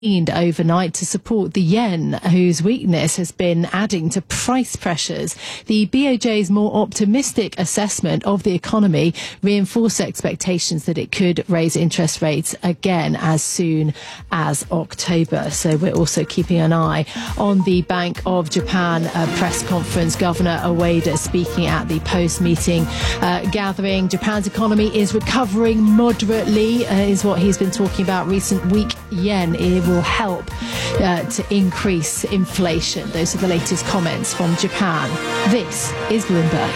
overnight to support the yen, whose weakness has been adding to price pressures. The BOJ's more optimistic assessment of the economy reinforced expectations that it could raise interest rates again as soon as October. So we're also keeping an eye on the Bank of Japan press conference. Governor Ueda speaking at the post-meeting gathering. Japan's economy is recovering moderately, is what he's been talking about. Recent weak yen will help to increase inflation. Those are the latest comments from Japan. This is Bloomberg.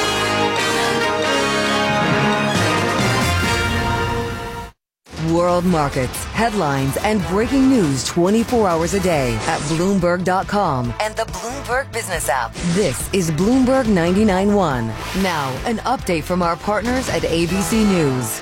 World markets, headlines, and breaking news 24 hours a day at Bloomberg.com and the Bloomberg Business app. This is Bloomberg 99.1. Now, an update from our partners at ABC News.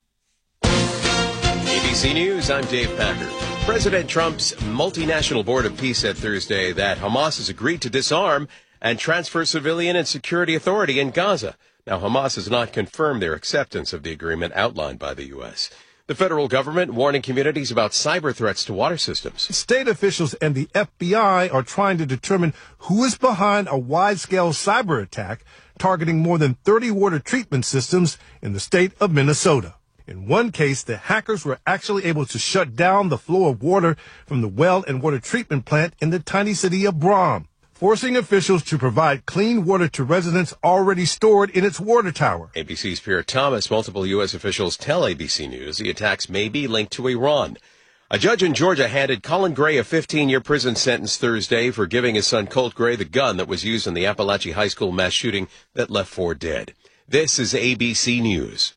ABC News, I'm Dave Packer. President Trump's multinational board of peace said Thursday that Hamas has agreed to disarm and transfer civilian and security authority in Gaza. Now, Hamas has not confirmed their acceptance of the agreement outlined by the U.S. The federal government warning communities about cyber threats to water systems. State officials and the FBI are trying to determine who is behind a wide-scale cyber attack targeting more than 30 water treatment systems in the state of Minnesota. In one case, the hackers were actually able to shut down the flow of water from the well and water treatment plant in the tiny city of Brom, forcing officials to provide clean water to residents already stored in its water tower. ABC's Pierre Thomas, multiple U.S. officials tell ABC News the attacks may be linked to Iran. A judge in Georgia handed Colin Gray a 15-year prison sentence Thursday for giving his son Colt Gray the gun that was used in the Appalachia High School mass shooting that left 4 dead. This is ABC News.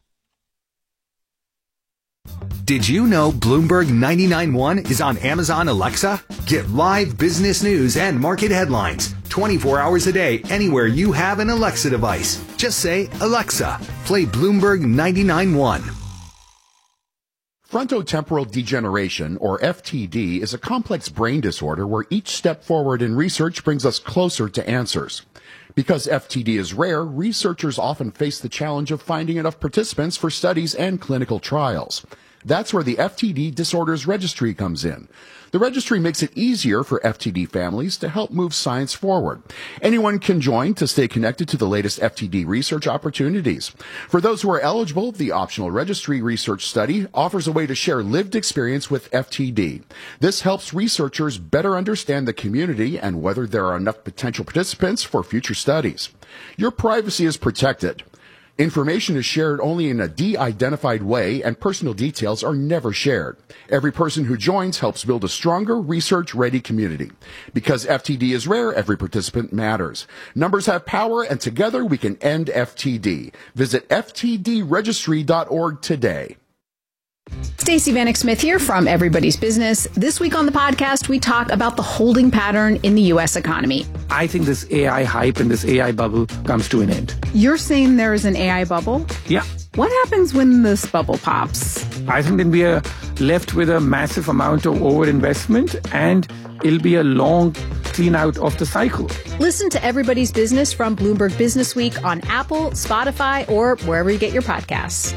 Did you know Bloomberg 99.1 is on Amazon Alexa? Get live business news and market headlines 24 hours a day anywhere you have an Alexa device. Just say, Alexa, play Bloomberg 99.1. Frontotemporal degeneration, or FTD, is a complex brain disorder where each step forward in research brings us closer to answers. Because FTD is rare, researchers often face the challenge of finding enough participants for studies and clinical trials. That's where the FTD Disorders Registry comes in. The registry makes it easier for FTD families to help move science forward. Anyone can join to stay connected to the latest FTD research opportunities. For those who are eligible, the optional registry research study offers a way to share lived experience with FTD. This helps researchers better understand the community and whether there are enough potential participants for future studies. Your privacy is protected. Information is shared only in a de-identified way, and personal details are never shared. Every person who joins helps build a stronger, research-ready community. Because FTD is rare, every participant matters. Numbers have power, and together we can end FTD. Visit ftdregistry.org today. Stacey Vanek Smith here from Everybody's Business. This week on the podcast, we talk about the holding pattern in the U.S. economy. I think this AI hype and this AI bubble comes to an end. You're saying there is an AI bubble? Yeah. What happens when this bubble pops? I think then we are left with a massive amount of overinvestment, and it'll be a long clean out of the cycle. Listen to Everybody's Business from Bloomberg Business Week on Apple, Spotify, or wherever you get your podcasts.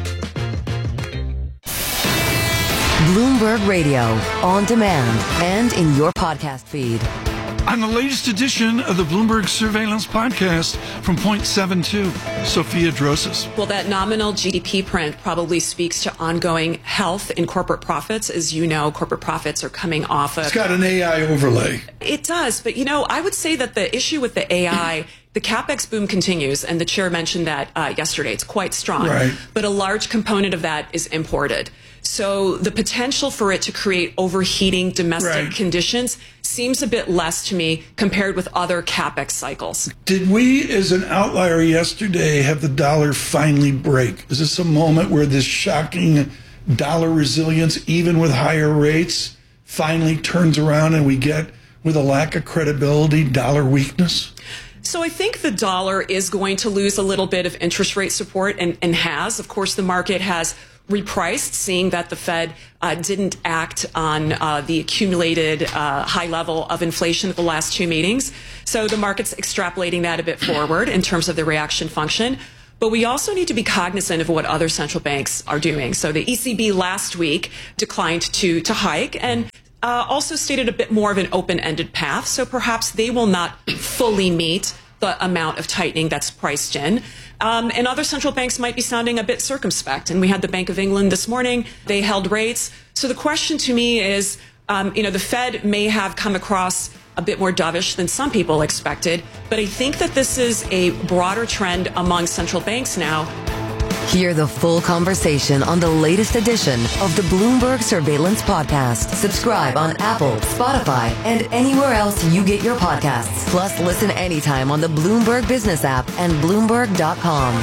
Bloomberg Radio, on demand and in your podcast feed. On the latest edition of the Bloomberg Surveillance Podcast from Point 72, Sophia Drosis. Well, that nominal GDP print probably speaks to ongoing health in corporate profits. As you know, corporate profits are coming off of... It's got an AI overlay. It does. But, I would say that the issue with the AI... The CapEx boom continues, and the chair mentioned that yesterday. It's quite strong. Right. But a large component of that is imported. So the potential for it to create overheating domestic conditions seems a bit less to me compared with other CapEx cycles. Did we, as an outlier yesterday, have the dollar finally break? Is this a moment where this shocking dollar resilience, even with higher rates, finally turns around and we get, with a lack of credibility, dollar weakness? So I think the dollar is going to lose a little bit of interest rate support and has. Of course, the market has repriced, seeing that the Fed didn't act on the accumulated high level of inflation at the last 2 meetings. So the market's extrapolating that a bit forward in terms of the reaction function. But we also need to be cognizant of what other central banks are doing. So the ECB last week declined to hike and also stated a bit more of an open-ended path. So perhaps they will not fully meet the amount of tightening that's priced in. And other central banks might be sounding a bit circumspect. And we had the Bank of England this morning. They held rates. So the question to me is, the Fed may have come across a bit more dovish than some people expected. But I think that this is a broader trend among central banks now. Hear the full conversation on the latest edition of the Bloomberg Surveillance Podcast. Subscribe on Apple, Spotify, and anywhere else you get your podcasts. Plus, listen anytime on the Bloomberg Business app and Bloomberg.com.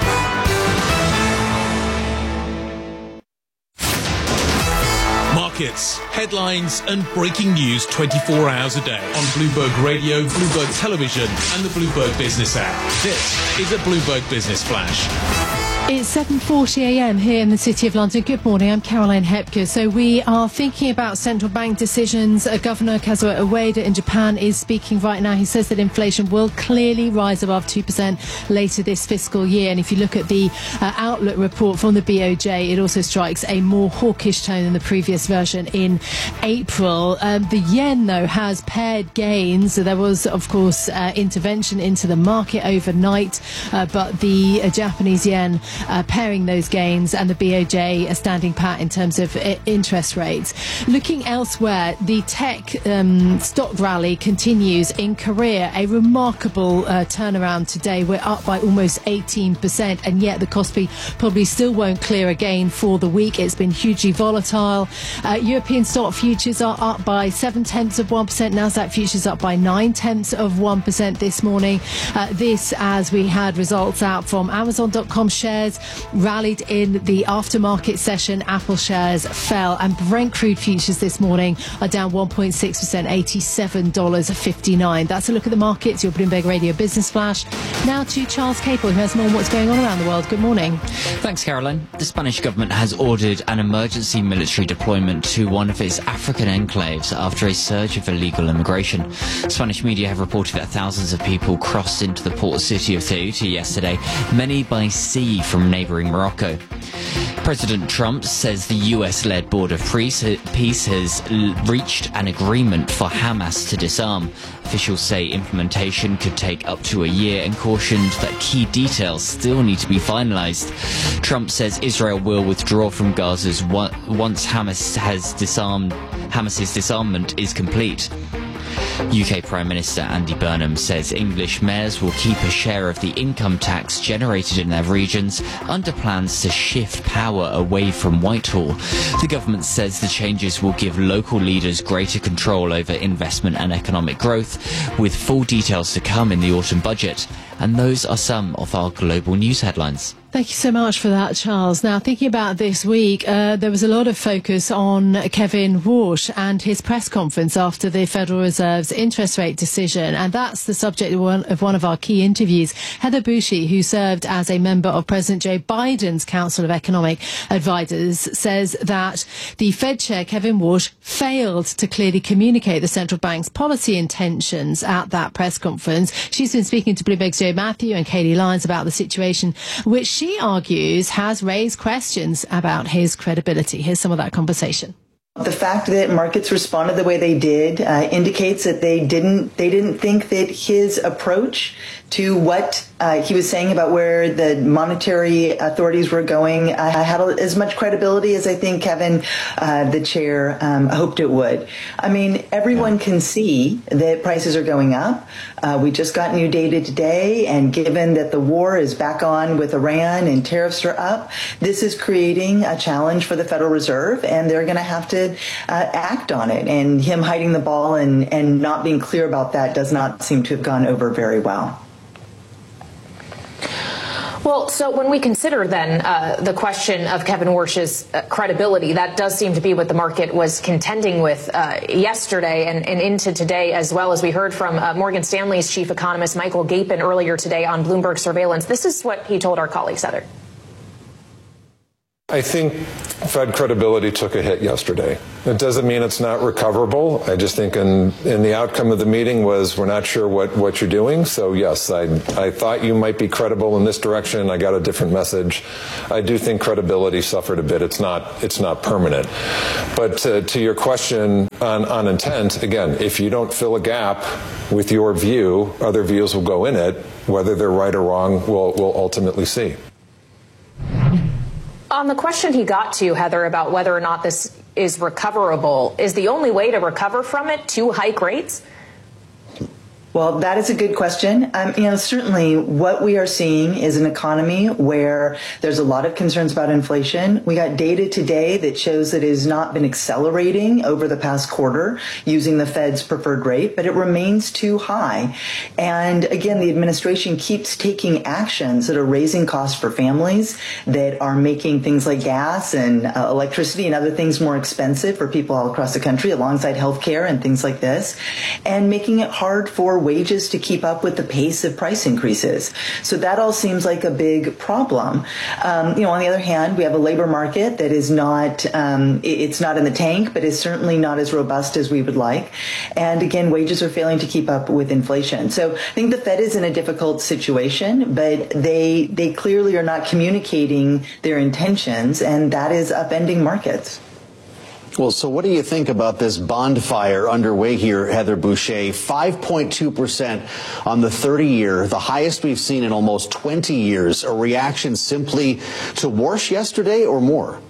Markets, headlines, and breaking news 24 hours a day on Bloomberg Radio, Bloomberg Television, and the Bloomberg Business app. This is a Bloomberg Business Flash. It's 7:40 a.m. here in the City of London. Good morning, I'm Caroline Hepker. So we are thinking about central bank decisions. Governor Kazuo Ueda in Japan is speaking right now. He says that inflation will clearly rise above 2% later this fiscal year. And if you look at the outlook report from the BOJ, it also strikes a more hawkish tone than the previous version in April. The yen, though, has paired gains. So there was, of course, intervention into the market overnight, but the Japanese yen pairing those gains and the BOJ standing pat in terms of interest rates. Looking elsewhere, the tech stock rally continues in Korea. A remarkable turnaround today. We're up by almost 18%, and yet the Kospi probably still won't clear a gain for the week. It's been hugely volatile. European stock futures are up by 0.7%. Nasdaq futures up by 0.9% this morning. This as we had results out from Amazon.com shares rallied in the aftermarket session. Apple shares fell, and Brent crude futures this morning are down 1.6%, $87.59. That's a look at the markets. Your Bloomberg Radio Business Flash. Now to Charles Capel, who has more on what's going on around the world. Good morning. Thanks, Caroline. The Spanish government has ordered an emergency military deployment to one of its African enclaves after a surge of illegal immigration. Spanish media have reported that thousands of people crossed into the port city of Ceuta yesterday, many by sea from neighbouring Morocco. President Trump says the US-led Board of Peace has reached an agreement for Hamas to disarm. Officials say implementation could take up to a year and cautioned that key details still need to be finalised. Trump says Israel will withdraw from Gaza once Hamas's disarmament is complete. UK Prime Minister Andy Burnham says English mayors will keep a share of the income tax generated in their regions under plans to shift power away from Whitehall. The government says the changes will give local leaders greater control over investment and economic growth, with full details to come in the autumn budget. And those are some of our global news headlines. Thank you so much for that, Charles. Now, thinking about this week, there was a lot of focus on Kevin Warsh and his press conference after the Federal Reserve's interest rate decision. And that's the subject of one of our key interviews. Heather Bushey, who served as a member of President Joe Biden's Council of Economic Advisors, says that the Fed chair, Kevin Warsh, failed to clearly communicate the central bank's policy intentions at that press conference. She's been speaking to Bloomberg's Joe Matthew and Katie Lyons about the situation, which she argues has raised questions about his credibility. Here's some of that conversation. The fact that markets responded the way they did indicates that they didn't think that his approach to what he was saying about where the monetary authorities were going had as much credibility as I think Kevin, the chair, hoped it would. I mean, everyone can see that prices are going up. We just got new data today, and given that the war is back on with Iran and tariffs are up, this is creating a challenge for the Federal Reserve, and they're going to have to act on it. And him hiding the ball and not being clear about that does not seem to have gone over very well. Well, so when we consider then the question of Kevin Warsh's credibility, that does seem to be what the market was contending with yesterday and into today, as well as we heard from Morgan Stanley's chief economist, Michael Gapin, earlier today on Bloomberg Surveillance. This is what he told our colleagues, Heather. I think Fed credibility took a hit yesterday. It doesn't mean it's not recoverable. I just think in the outcome of the meeting was we're not sure what you're doing. So yes, I thought you might be credible in this direction. I got a different message. I do think credibility suffered a bit. It's not permanent. But to your question on intent, again, if you don't fill a gap with your view, other views will go in it. Whether they're right or wrong, we'll ultimately see. On the question he got to, Heather, about whether or not this is recoverable, is the only way to recover from it to hike rates? Well, that is a good question. Certainly what we are seeing is an economy where there's a lot of concerns about inflation. We got data today that shows that it has not been accelerating over the past quarter using the Fed's preferred rate, but it remains too high. And again, the administration keeps taking actions that are raising costs for families, that are making things like gas and electricity and other things more expensive for people all across the country, alongside healthcare and things like this, and making it hard for wages to keep up with the pace of price increases. So that all seems like a big problem. On the other hand, we have a labor market that is not, it's not in the tank, but is certainly not as robust as we would like. And again, wages are failing to keep up with inflation. So I think the Fed is in a difficult situation, but they clearly are not communicating their intentions, and that is upending markets. Well, so what do you think about this bond fire underway here, Heather Boushey? 5.2% on the 30-year, the highest we've seen in almost 20 years. A reaction simply to worse yesterday or more?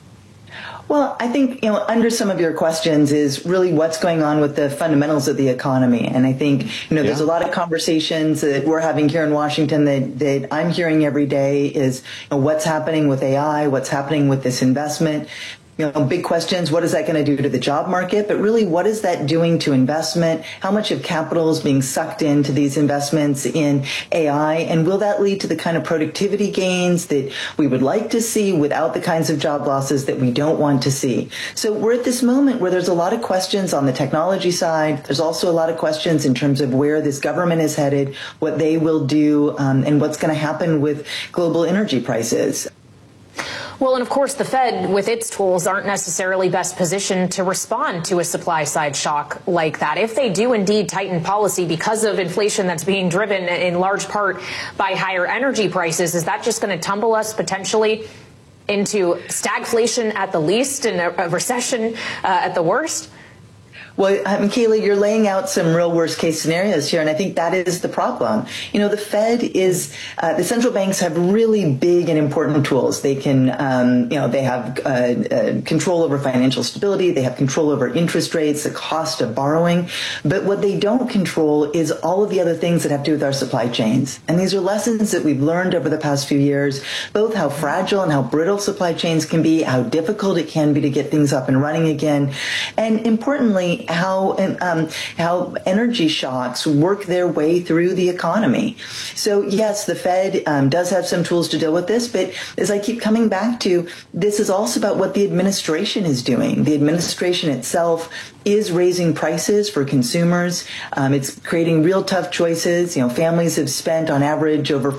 Well, I think, under some of your questions is really what's going on with the fundamentals of the economy. And I think, there's a lot of conversations that we're having here in Washington that I'm hearing every day is what's happening with AI, what's happening with this investment. Big questions. What is that going to do to the job market? But really, what is that doing to investment? How much of capital is being sucked into these investments in AI? And will that lead to the kind of productivity gains that we would like to see without the kinds of job losses that we don't want to see? So we're at this moment where there's a lot of questions on the technology side. There's also a lot of questions in terms of where this government is headed, what they will do, and what's going to happen with global energy prices. Well, and of course, the Fed, with its tools, aren't necessarily best positioned to respond to a supply-side shock like that. If they do indeed tighten policy because of inflation that's being driven in large part by higher energy prices, is that just going to tumble us potentially into stagflation at the least and a recession at the worst? Well, Kayla, you're laying out some real worst case scenarios here, and I think that is the problem. The Fed is, the central banks have really big and important tools. They can, they have control over financial stability. They have control over interest rates, the cost of borrowing. But what they don't control is all of the other things that have to do with our supply chains. And these are lessons that we've learned over the past few years, both how fragile and how brittle supply chains can be, how difficult it can be to get things up and running again, and importantly, how energy shocks work their way through the economy. So yes, the Fed does have some tools to deal with this, but as I keep coming back to, this is also about what the administration is doing. The administration itself is raising prices for consumers. It's creating real tough choices. Families have spent on average around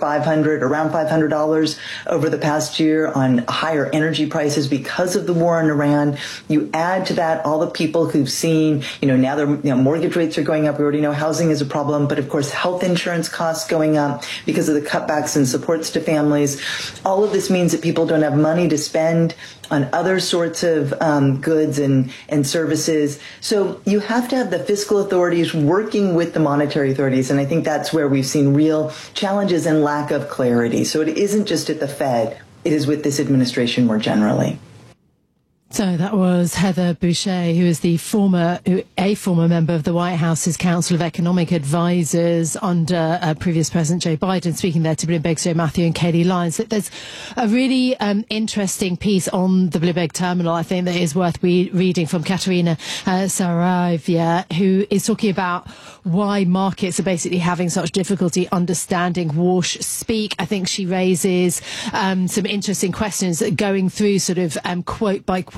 $500 over the past year on higher energy prices because of the war in Iran. You add to that all the people who've seen, now their mortgage rates are going up. We already know housing is a problem, but of course health insurance costs going up because of the cutbacks and supports to families. All of this means that people don't have money to spend on other sorts of goods and services. So you have to have the fiscal authorities working with the monetary authorities. And I think that's where we've seen real challenges and lack of clarity. So it isn't just at the Fed. It is with this administration more generally. So that was Heather Boushey, who is a former member of the White House's Council of Economic Advisors under previous President Joe Biden, speaking there to Bloomberg's Joe Matthew and Katie Lyons. There's a really interesting piece on the Bloomberg terminal, I think, that is worth reading from Katerina Saravia, who is talking about why markets are basically having such difficulty understanding Walsh speak. I think she raises some interesting questions, going through sort of quote by quote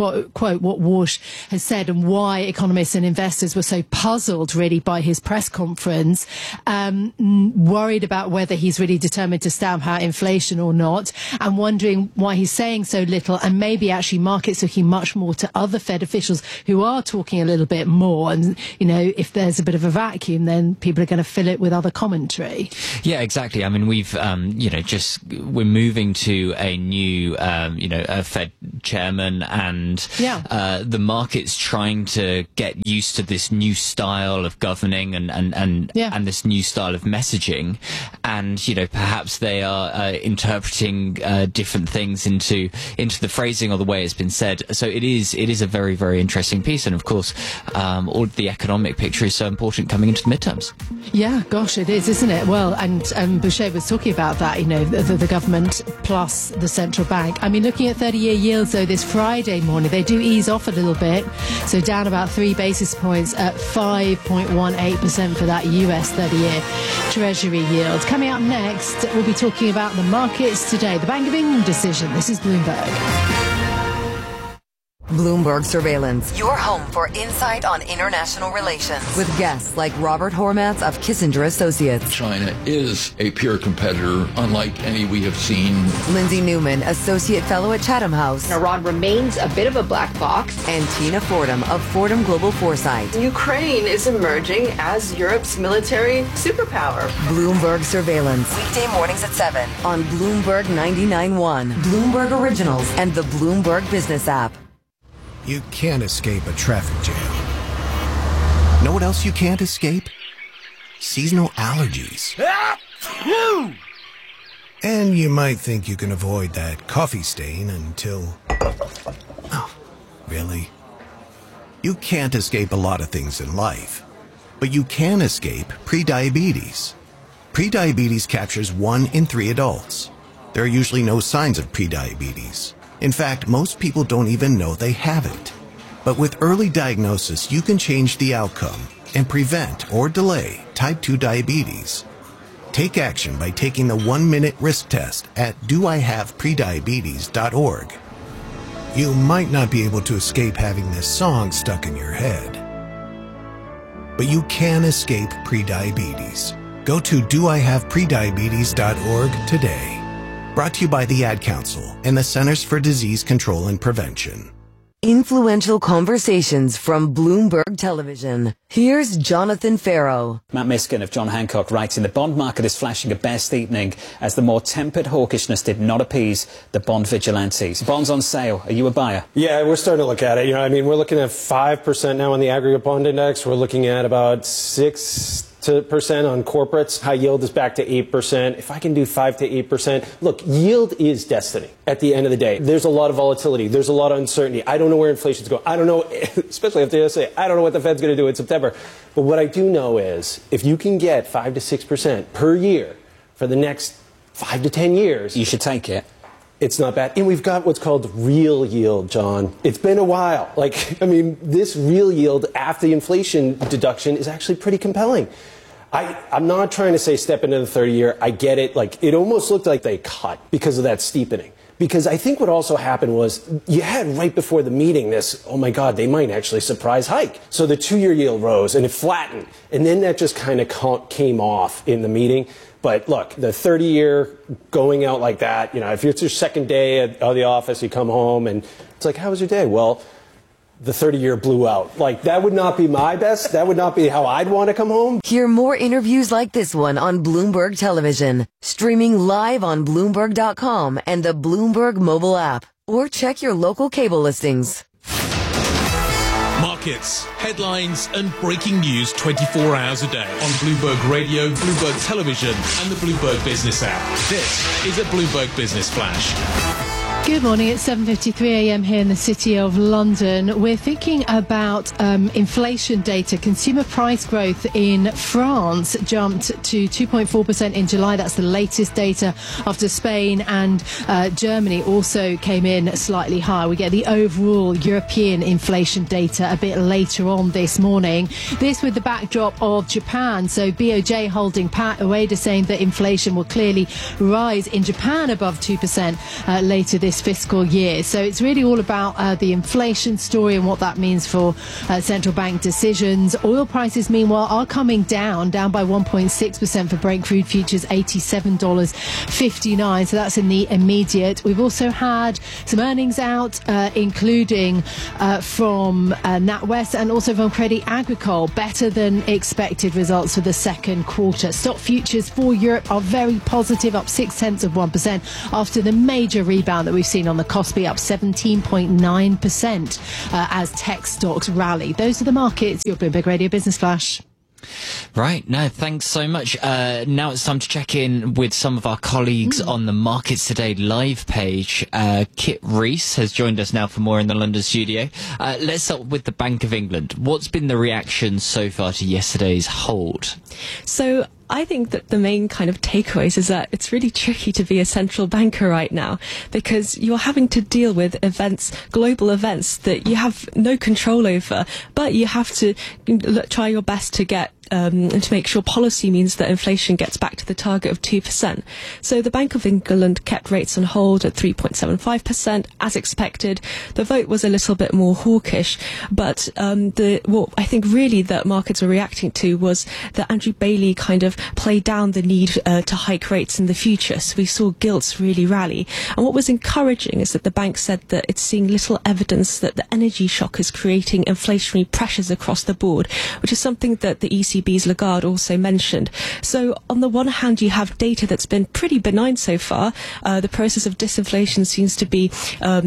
quote what Warsh has said and why economists and investors were so puzzled really by his press conference, worried about whether he's really determined to stamp out inflation or not, and wondering why he's saying so little, and maybe actually markets looking much more to other Fed officials who are talking a little bit more. And, you know, if there's a bit of a vacuum, then people are going to fill it with other commentary. Yeah, exactly. I mean, we're moving to a new, a Fed chairman, and the market's trying to get used to this new style of governing and this new style of messaging. And, you know, perhaps they are interpreting different things into the phrasing or the way it's been said. So it is a very, very interesting piece. And of course, all the economic picture is so important coming into the midterms. Yeah, gosh, it is, isn't it? Well, and Boucher was talking about that, you know, the government plus the central bank. I mean, looking at 30-year yields, though, this Friday morning, they do ease off a little bit. So down about 3 basis points at 5.18% for that US 30-year Treasury yield. Coming up next, we'll be talking about the markets today. The Bank of England decision. This is Bloomberg. Bloomberg Surveillance, your home for insight on international relations, with guests like Robert Hormats of Kissinger Associates. China is a peer competitor, unlike any we have seen. Lindsay Newman, Associate Fellow at Chatham House. Iran remains a bit of a black box. And Tina Fordham of Fordham Global Foresight. Ukraine is emerging as Europe's military superpower. Bloomberg Surveillance, weekday mornings at 7 on Bloomberg 99.1, Bloomberg Originals, and the Bloomberg Business app. You can't escape a traffic jam. Know what else you can't escape? Seasonal allergies. And you might think you can avoid that coffee stain until... Oh, really? You can't escape a lot of things in life, but you can escape prediabetes. Prediabetes captures 1 in 3 adults. There are usually no signs of prediabetes. In fact, most people don't even know they have it. But with early diagnosis, you can change the outcome and prevent or delay type 2 diabetes. Take action by taking the 1-minute risk test at doihaveprediabetes.org. You might not be able to escape having this song stuck in your head, but you can escape prediabetes. Go to doihaveprediabetes.org today. Brought to you by the Ad Council and the Centers for Disease Control and Prevention. Influential conversations from Bloomberg Television. Here's Jonathan Farrow. Matt Miskin of John Hancock writing the bond market is flashing a bear steepening as the more tempered hawkishness did not appease the bond vigilantes. Bonds on sale. Are you a buyer? Yeah, we're starting to look at it. You know, I mean, we're looking at 5% now on the aggregate bond index. We're looking at about 6% on corporates. High yield is back to 8%. If I can do 5 to 8%, look, yield is destiny at the end of the day. There's a lot of volatility. There's a lot of uncertainty. I don't know where inflation's going. I don't know, especially after yesterday, I don't know what the Fed's going to do in September. But what I do know is if you can get 5 to 6% per year for the next 5 to 10 years, you should take it. It's not bad. And we've got what's called real yield, John. It's been a while. This real yield after the inflation deduction is actually pretty compelling. I'm not trying to say step into the 30-year. I get it. It almost looked like they cut because of that steepening. Because I think what also happened was you had right before the meeting this, oh my God, they might actually surprise hike. So the 2-year yield rose and it flattened. And then that just kind of came off in the meeting. But look, the 30-year going out like that, you know, if it's your second day at the office, you come home and it's like, how was your day? Well, the 30-year blew out. That would not be my best. That would not be how I'd want to come home. Hear more interviews like this one on Bloomberg Television, streaming live on Bloomberg.com and the Bloomberg mobile app, or check your local cable listings. Markets, headlines and breaking news 24 hours a day on Bloomberg Radio, Bloomberg Television and the Bloomberg Business app. This is a Bloomberg Business Flash. Good morning. It's 7:53 a.m. here in the city of London. We're thinking about inflation data. Consumer price growth in France jumped to 2.4% in July. That's the latest data after Spain and Germany also came in slightly higher. We get the overall European inflation data a bit later on this morning. This with the backdrop of Japan. So BOJ holding pat, Ueda saying that inflation will clearly rise in Japan above 2% later this this fiscal year. So it's really all about the inflation story and what that means for central bank decisions. Oil prices, meanwhile, are coming down by 1.6% for Brent crude futures, $87.59. So that's in the immediate. We've also had some earnings out, including from NatWest and also from Crédit Agricole. Better than expected results for the second quarter. Stock futures for Europe are very positive, up 0.6% after the major rebound that we've seen on the Kospi, up 17.9% as tech stocks rally. Those are the markets. Your Bloomberg Radio Business Flash. Right, no, thanks so much. Now it's time to check in with some of our colleagues on the Markets Today live page. Kit Rees has joined us now for more in the London studio. Let's start with the Bank of England. What's been the reaction so far to yesterday's hold? So I think that the main kind of takeaways is that it's really tricky to be a central banker right now, because you're having to deal with events, global events that you have no control over, but you have to try your best to get to make sure policy means that inflation gets back to the target of 2%. So the Bank of England kept rates on hold at 3.75%, as expected. The vote was a little bit more hawkish, but what I think really that markets were reacting to was that Andrew Bailey kind of played down the need to hike rates in the future. So we saw gilts really rally. And what was encouraging is that the bank said that it's seeing little evidence that the energy shock is creating inflationary pressures across the board, which is something that the ECB's Lagarde also mentioned. So on the one hand, you have data that's been pretty benign so far. The process of disinflation seems to be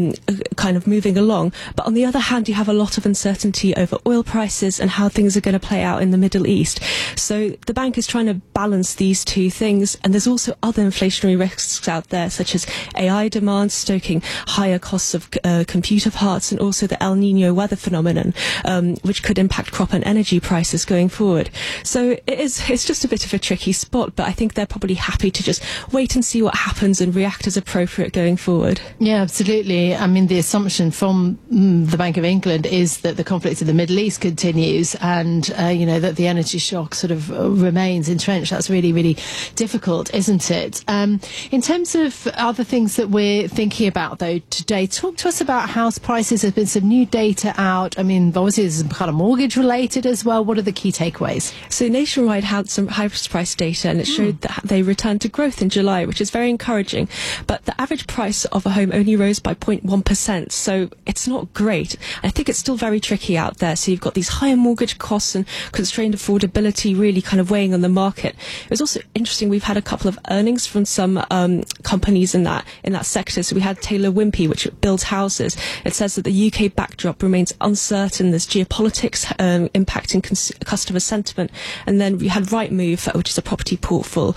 kind of moving along. But on the other hand, you have a lot of uncertainty over oil prices and how things are going to play out in the Middle East. So the bank is trying to balance these two things. And there's also other inflationary risks out there, such as AI demand, stoking higher costs of computer parts, and also the El Nino weather phenomenon, which could impact crop and energy prices going forward. So it's just a bit of a tricky spot, but I think they're probably happy to just wait and see what happens and react as appropriate going forward. Yeah, absolutely. I mean, the assumption from the Bank of England is that the conflict in the Middle East continues and, that the energy shock sort of remains entrenched. That's really, really difficult, isn't it? In terms of other things that we're thinking about, though, today, talk to us about house prices. There's been some new data out. I mean, obviously, there's some kind of mortgage related as well. What are the key takeaways? So Nationwide had some house price data, and it showed that they returned to growth in July, which is very encouraging. But the average price of a home only rose by 0.1%, so it's not great. I think it's still very tricky out there. So you've got these higher mortgage costs and constrained affordability really kind of weighing on the market. It was also interesting. We've had a couple of earnings from some companies in that sector. So we had Taylor Wimpey, which builds houses. It says that the UK backdrop remains uncertain. There's geopolitics impacting customer sentiment. And then we had Rightmove, which is a property portal,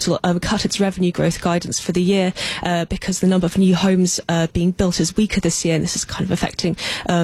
cut its revenue growth guidance for the year because the number of new homes being built is weaker this year, and this is kind of affecting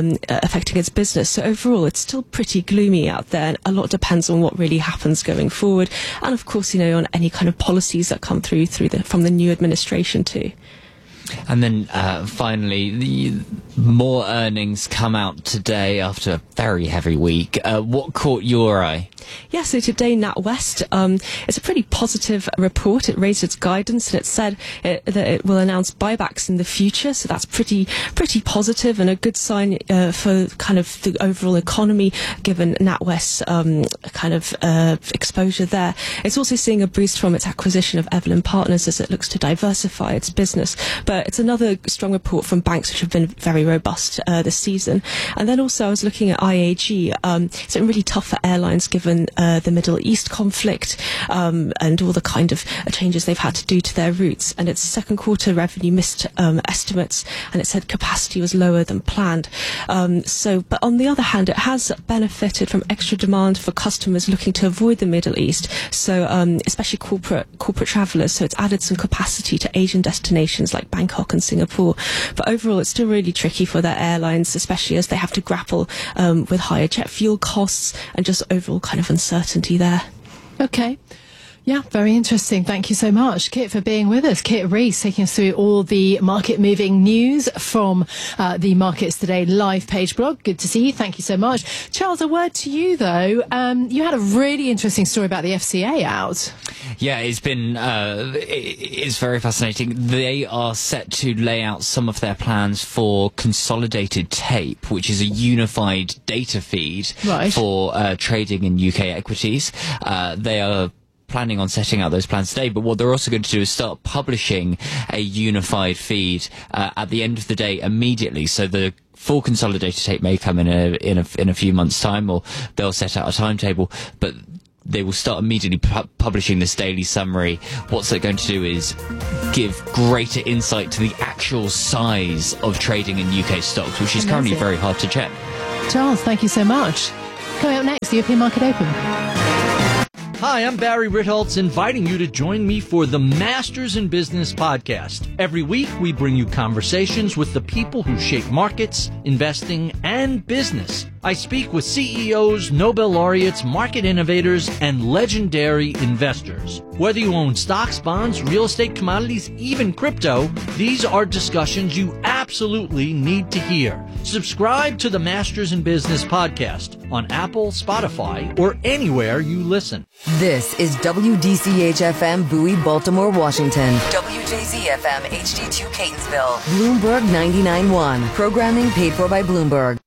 its business. So overall, it's still pretty gloomy out there, and a lot depends on what really happens going forward, and of course, on any kind of policies that come through from the new administration too. And then finally, the more earnings come out today after a very heavy week. What caught your eye? Yeah, so today NatWest, it's a pretty positive report. It raised its guidance and it said that it will announce buybacks in the future. So that's pretty positive and a good sign for kind of the overall economy, given NatWest's kind of exposure there. It's also seeing a boost from its acquisition of Evelyn Partners as it looks to diversify its business. But it's another strong report from banks which have been very robust this season. And then also I was looking at IAG. It's been really tough for airlines given the Middle East conflict and all the kind of changes they've had to do to their routes. And its second quarter revenue missed estimates, and it said capacity was lower than planned. But on the other hand, it has benefited from extra demand for customers looking to avoid the Middle East. So especially corporate travellers. So it's added some capacity to Asian destinations like Bangkok and Singapore. But overall, it's still really tricky for their airlines, especially as they have to grapple with higher jet fuel costs and just overall kind of uncertainty there. Okay. Yeah, very interesting. Thank you so much, Kit, for being with us. Kit Rees taking us through all the market-moving news from the Markets Today live page blog. Good to see you. Thank you so much. Charles, a word to you, though. You had a really interesting story about the FCA out. Yeah, it's been it's very fascinating. They are set to lay out some of their plans for Consolidated Tape, which is a unified data feed for trading in UK equities. They are planning on setting out those plans today, but what they're also going to do is start publishing a unified feed at the end of the day immediately. So the full Consolidated Tape may come in a few months' time, or they'll set out a timetable, but they will start immediately publishing this daily summary. What's it going to do is give greater insight to the actual size of trading in UK stocks, which is currently very hard to check. Charles, thank you so much. Coming up next, the European Market Open. Hi, I'm Barry Ritholtz, inviting you to join me for the Masters in Business podcast. Every week, we bring you conversations with the people who shape markets, investing, and business. I speak with CEOs, Nobel laureates, market innovators, and legendary investors. Whether you own stocks, bonds, real estate, commodities, even crypto, these are discussions you absolutely need to hear. Subscribe to the Masters in Business podcast on Apple, Spotify, or anywhere you listen. This is WDCH-FM Bowie, Baltimore, Washington. WJZ-FM HD2 Catonsville. Bloomberg 99.1. Programming paid for by Bloomberg.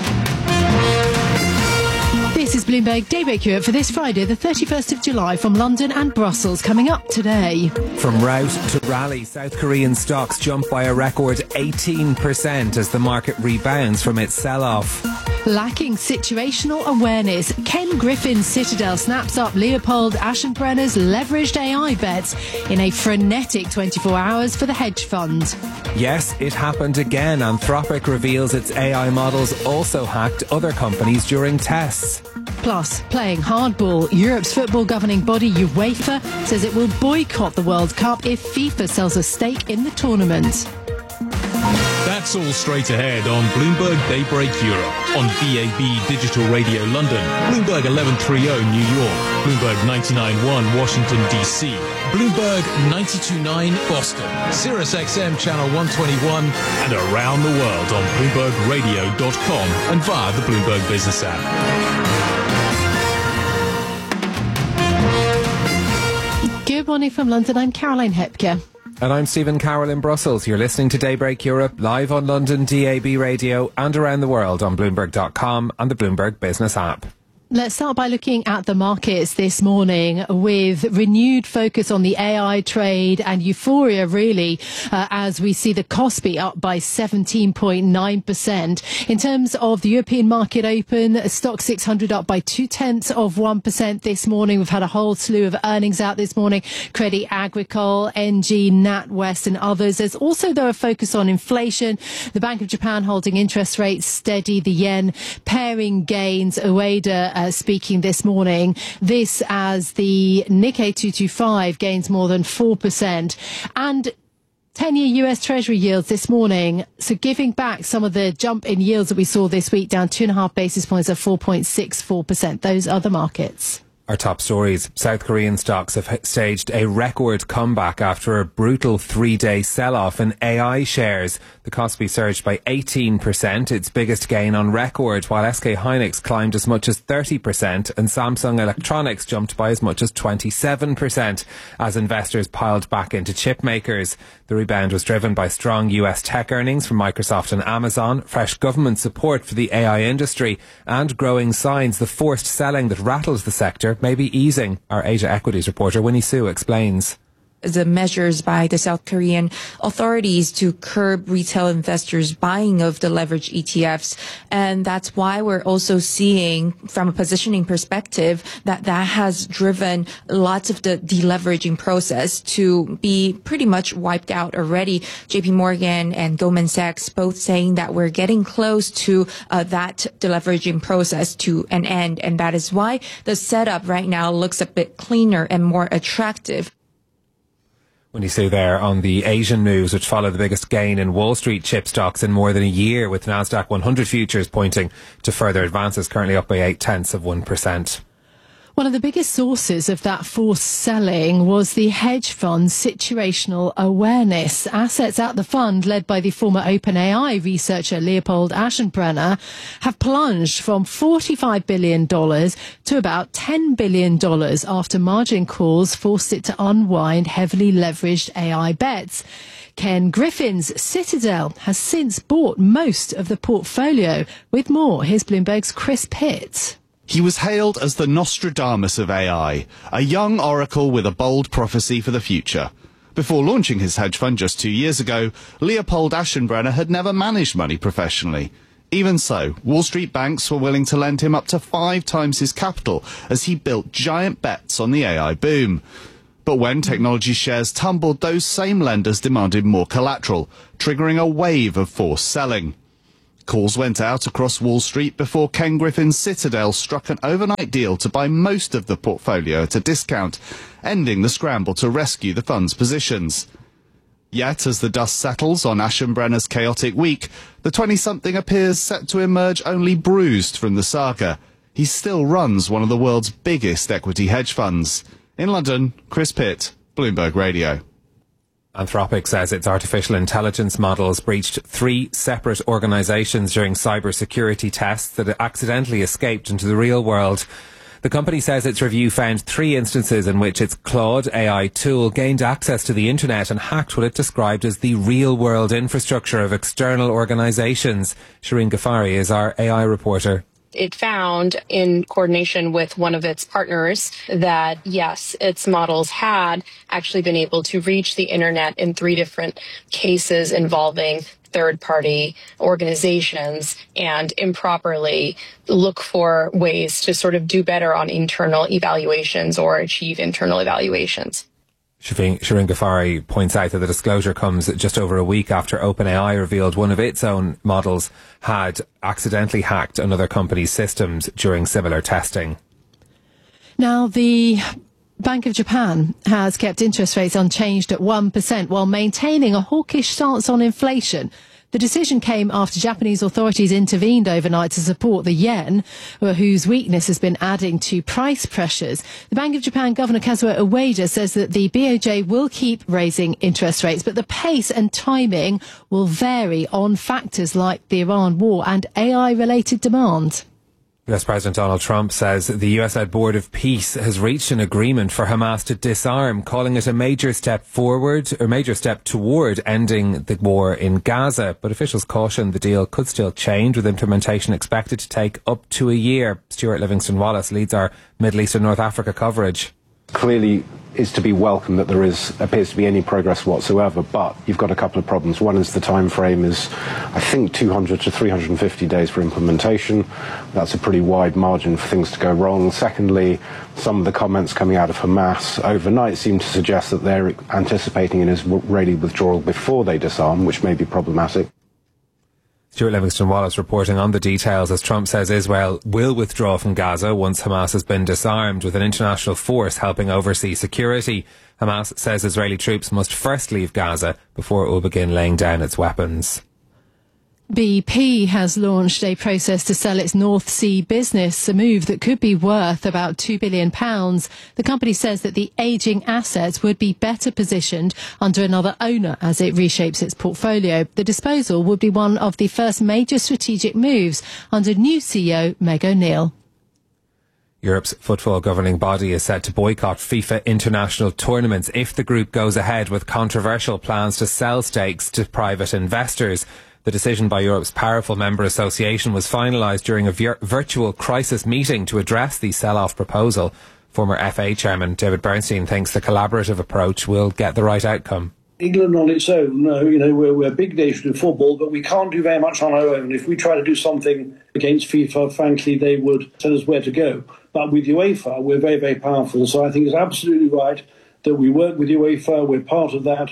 This is Bloomberg Daybreak Europe for this Friday, the 31st of July, from London and Brussels, coming up today. From rout to rally, South Korean stocks jump by a record 18% as the market rebounds from its sell-off. Lacking situational awareness, Ken Griffin's Citadel snaps up Leopold Aschenbrenner's leveraged AI bets in a frenetic 24 hours for the hedge fund. Yes, it happened again. Anthropic reveals its AI models also hacked other companies during tests. Plus, playing hardball, Europe's football governing body UEFA says it will boycott the World Cup if FIFA sells a stake in the tournament. That's all straight ahead on Bloomberg Daybreak Europe, on DAB Digital Radio London, Bloomberg 1130 New York, Bloomberg 99.1 Washington DC, Bloomberg 92.9 Boston, Sirius XM Channel 121, and around the world on BloombergRadio.com and via the Bloomberg Business app. Good morning from London. I'm Caroline Hepker. And I'm Stephen Carroll in Brussels. You're listening to Daybreak Europe live on London DAB radio and around the world on Bloomberg.com and the Bloomberg Business app. Let's start by looking at the markets this morning with renewed focus on the AI trade and euphoria, really, as we see the Kospi up by 17.9%. In terms of the European market open, Stock 600 up by 0.2% this morning. We've had a whole slew of earnings out this morning. Crédit Agricole, NG, NatWest and others. There's also, though, a focus on inflation. The Bank of Japan holding interest rates steady, the yen paring gains. Ueda speaking this morning. This as the Nikkei 225 gains more than 4%. And 10-year US Treasury yields this morning, so giving back some of the jump in yields that we saw this week, down 2.5 basis points at 4.64%. Those are the markets. Our top stories. South Korean stocks have staged a record comeback after a brutal 3-day sell-off in AI shares. The Kospi surged by 18%, its biggest gain on record, while SK Hynix climbed as much as 30% and Samsung Electronics jumped by as much as 27% as investors piled back into chip makers. The rebound was driven by strong US tech earnings from Microsoft and Amazon, fresh government support for the AI industry, and growing signs the forced selling that rattles the sector may be easing. Our Asia Equities reporter Winnie Su explains. The measures by the South Korean authorities to curb retail investors' buying of the leveraged ETFs. And that's why we're also seeing, from a positioning perspective, that has driven lots of the deleveraging process to be pretty much wiped out already. JP Morgan and Goldman Sachs both saying that we're getting close to that deleveraging process to an end. And that is why the setup right now looks a bit cleaner and more attractive. When you see there on the Asian moves, which follow the biggest gain in Wall Street chip stocks in more than a year, with Nasdaq 100 futures pointing to further advances, currently up by 0.8%. One of the biggest sources of that forced selling was the hedge fund's situational awareness. Assets at the fund, led by the former OpenAI researcher Leopold Aschenbrenner, have plunged from $45 billion to about $10 billion after margin calls forced it to unwind heavily leveraged AI bets. Ken Griffin's Citadel has since bought most of the portfolio. With more, here's Bloomberg's Chris Pitt. He was hailed as the Nostradamus of AI, a young oracle with a bold prophecy for the future. Before launching his hedge fund just 2 years ago, Leopold Aschenbrenner had never managed money professionally. Even so, Wall Street banks were willing to lend him up to 5 times his capital as he built giant bets on the AI boom. But when technology shares tumbled, those same lenders demanded more collateral, triggering a wave of forced selling. Calls went out across Wall Street before Ken Griffin's Citadel struck an overnight deal to buy most of the portfolio at a discount, ending the scramble to rescue the fund's positions. Yet, as the dust settles on Aschenbrenner's chaotic week, the 20-something appears set to emerge only bruised from the saga. He still runs one of the world's biggest equity hedge funds. In London, Chris Pitt, Bloomberg Radio. Anthropic says its artificial intelligence models breached 3 separate organisations during cybersecurity tests that accidentally escaped into the real world. The company says its review found 3 instances in which its Claude AI tool gained access to the internet and hacked what it described as the real-world infrastructure of external organisations. Shireen Ghaffari is our AI reporter. It found, in coordination with one of its partners, that yes, its models had actually been able to reach the internet in 3 different cases involving third-party organizations and improperly look for ways to sort of do better on internal evaluations or achieve internal evaluations. Shireen Ghaffari points out that the disclosure comes just over a week after OpenAI revealed one of its own models had accidentally hacked another company's systems during similar testing. Now, the Bank of Japan has kept interest rates unchanged at 1% while maintaining a hawkish stance on inflation. The decision came after Japanese authorities intervened overnight to support the yen, whose weakness has been adding to price pressures. The Bank of Japan Governor Kazuo Ueda says that the BOJ will keep raising interest rates, but the pace and timing will vary on factors like the Iran war and AI-related demand. US President Donald Trump says the US-led Board of Peace has reached an agreement for Hamas to disarm, calling it a major step toward ending the war in Gaza. But officials caution the deal could still change, with implementation expected to take up to a year. Stuart Livingston-Wallace leads our Middle East and North Africa coverage. Clearly is to be welcome that there appears to be any progress whatsoever, but you've got a couple of problems. One is the time frame is, I think, 200 to 350 days for implementation. That's a pretty wide margin for things to go wrong. Secondly, some of the comments coming out of Hamas overnight seem to suggest that they're anticipating an Israeli withdrawal before they disarm, which may be problematic. Stuart Livingston-Wallace reporting on the details as Trump says Israel will withdraw from Gaza once Hamas has been disarmed, with an international force helping oversee security. Hamas says Israeli troops must first leave Gaza before it will begin laying down its weapons. BP has launched a process to sell its North Sea business, a move that could be worth about £2 billion. The company says that the ageing assets would be better positioned under another owner as it reshapes its portfolio. The disposal would be one of the first major strategic moves under new CEO Meg O'Neill. Europe's football governing body is set to boycott FIFA international tournaments if the group goes ahead with controversial plans to sell stakes to private investors. The decision by Europe's powerful member association was finalised during a virtual crisis meeting to address the sell-off proposal. Former FA chairman David Bernstein thinks the collaborative approach will get the right outcome. England on its own, we're a big nation in football, but we can't do very much on our own. If we try to do something against FIFA, frankly, they would tell us where to go. But with UEFA, we're very, very powerful. So I think it's absolutely right that we work with UEFA. We're part of that.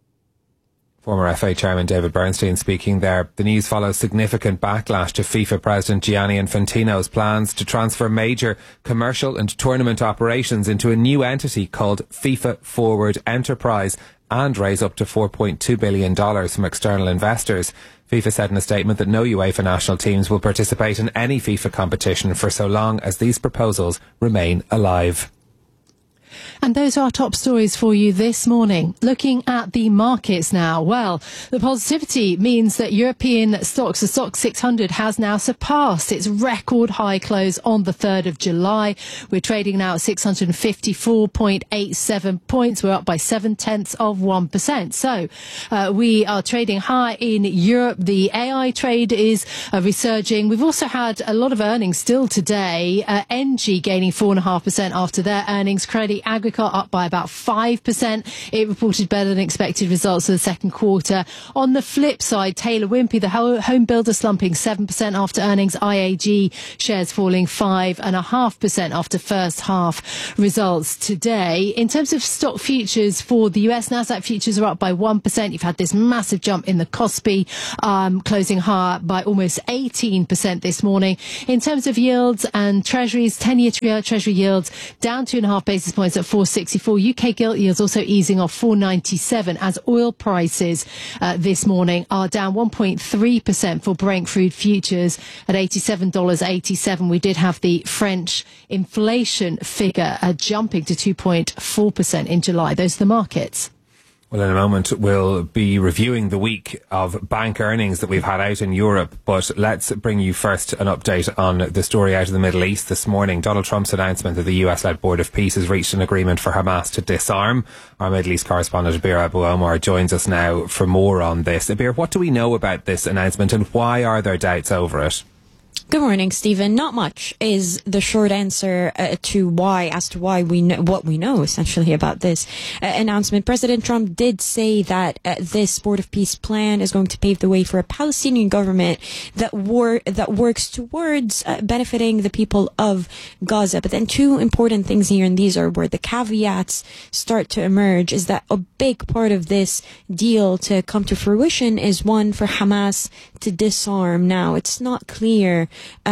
Former FA chairman David Bernstein speaking there. The news follows significant backlash to FIFA President Gianni Infantino's plans to transfer major commercial and tournament operations into a new entity called FIFA Forward Enterprise and raise up to $4.2 billion from external investors. FIFA said in a statement that no UEFA national teams will participate in any FIFA competition for so long as these proposals remain alive. And those are our top stories for you this morning. Looking at the markets now. Well, the positivity means that European stocks, the Stoxx 600, has now surpassed its record high close on the 3rd of July. We're trading now at 654.87 points. We're up by 0.7%. So we are trading high in Europe. The AI trade is resurging. We've also had a lot of earnings still today. Engie gaining 4.5% after their earnings. Crédit Agricole up by about 5%. It reported better than expected results for the second quarter. On the flip side, Taylor Wimpey, the home builder, slumping 7% after earnings. IAG shares falling 5.5% after first half results today. In terms of stock futures for the US, Nasdaq futures are up by 1%. You've had this massive jump in the Kospi, closing higher by almost 18% this morning. In terms of yields and treasuries, 10-year treasury yields down 2.5 basis points at 4.64. UK gilt yields also easing off 4.97 as oil prices this morning are down 1.3% for Brent crude futures at $87.87. We did have the French inflation figure jumping to 2.4% in July. Those are the markets. Well, in a moment, we'll be reviewing the week of bank earnings that we've had out in Europe. But let's bring you first an update on the story out of the Middle East this morning. Donald Trump's announcement that the US-led Board of Peace has reached an agreement for Hamas to disarm. Our Middle East correspondent, Abir Abu Omar, joins us now for more on this. Abir, what do we know about this announcement and why are there doubts over it? Good morning, Stephen. Not much is the short answer to why we know what we know essentially about this announcement. President Trump did say that this Board of Peace plan is going to pave the way for a Palestinian government that works towards benefiting the people of Gaza. But then two important things here, and these are where the caveats start to emerge, is that a big part of this deal to come to fruition is one for Hamas to disarm. Now, it's not clear